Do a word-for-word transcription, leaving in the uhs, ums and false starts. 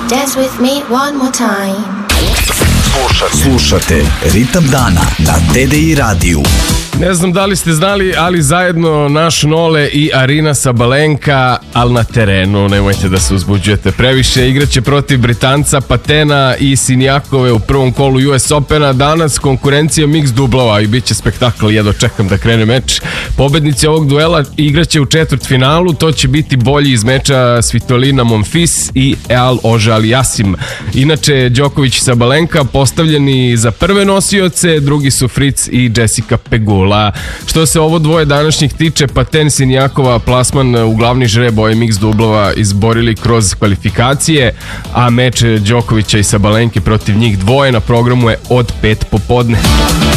Dance with me one more time. Slušate, slušate Ritam dana na D D I radiju. Ne znam da li ste znali, ali zajedno naš Nole i Arina Sabalenka, ali na terenu, nemojte da se uzbuđujete previše, igraće protiv Britanca Patena i Sinjakove u prvom kolu U S Opena. Danas konkurencija mix dublova i bit će spektakl, jedva čekam da krene meč. Pobednici ovog duela igraće u četvrtfinalu, to će biti bolji iz meča Svitolina Monfils i Eal Ojaliasim. Inače, Đoković i Sabalenka postavljeni za prve nosioce, drugi su Fritz i Jessica Pegula. Što se ovo dvoje današnjih tiče, Paten Sinjakova plasman u glavni žreb ove mix dublova izborili kroz kvalifikacije, a meč Đokovića i Sabalenke protiv njih dvoje na programu je od pet popodne.